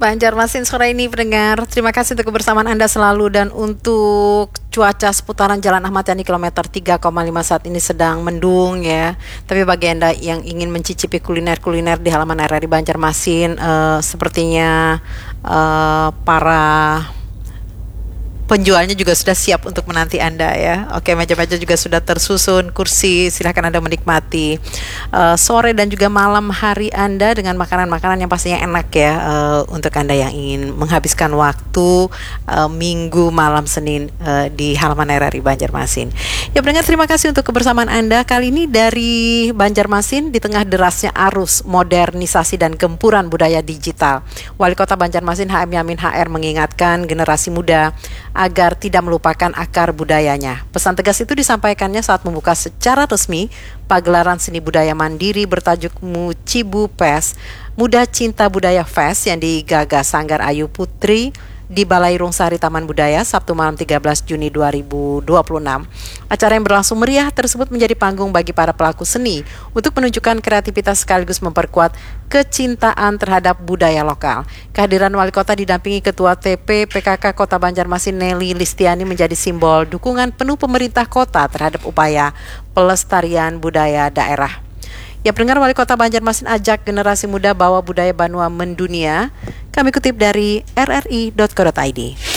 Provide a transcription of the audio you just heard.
Banjarmasin sore ini pendengar, terima kasih untuk kebersamaan Anda selalu. Dan untuk cuaca seputaran Jalan Ahmad Yani kilometer 3,5 saat ini sedang mendung ya. Tapi bagi Anda yang ingin mencicipi kuliner-kuliner di halaman RRI Banjarmasin, sepertinya para penjualnya juga sudah siap untuk menanti Anda ya. Oke, meja-meja juga sudah tersusun, kursi, silahkan Anda menikmati sore dan juga malam hari Anda dengan makanan-makanan yang pastinya enak ya, untuk Anda yang ingin menghabiskan waktu Minggu malam Senin di halaman RRI Banjarmasin. Ya pendengar, terima kasih untuk kebersamaan Anda kali ini dari Banjarmasin di tengah derasnya arus modernisasi dan gempuran budaya digital. Wali Kota Banjarmasin HM Yamin HR mengingatkan generasi muda agar tidak melupakan akar budayanya. Pesan tegas itu disampaikannya saat membuka secara resmi pagelaran seni budaya mandiri bertajuk Mucibu Fest, Muda Cinta Budaya Fest yang digagas Sanggar Ayu Putri di Balai Rungsari Taman Budaya Sabtu malam 13 Juni 2026. Acara yang berlangsung meriah tersebut menjadi panggung bagi para pelaku seni untuk menunjukkan kreativitas sekaligus memperkuat kecintaan terhadap budaya lokal. Kehadiran Wali Kota didampingi Ketua TP PKK Kota Banjarmasin Nelly Listiani menjadi simbol dukungan penuh pemerintah kota terhadap upaya pelestarian budaya daerah. Ya pendengar, Wali Kota Banjarmasin ajak generasi muda bawa budaya Banua mendunia. Kami kutip dari rri.co.id.